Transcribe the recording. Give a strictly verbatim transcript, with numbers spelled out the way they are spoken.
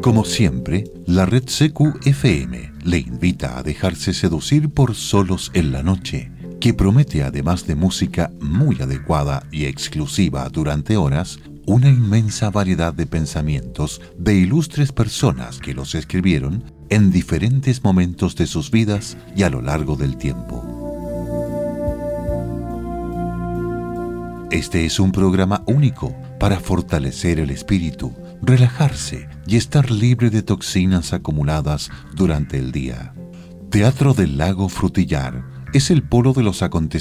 Como siempre, la red C Q F M le invita a dejarse seducir por Solos en la Noche, que promete, además de música muy adecuada y exclusiva durante horas, una inmensa variedad de pensamientos de ilustres personas que los escribieron en diferentes momentos de sus vidas y a lo largo del tiempo. Este es un programa único para fortalecer el espíritu, relajarse y estar libre de toxinas acumuladas durante el día. Teatro del Lago Frutillar es el polo de los acontecimientos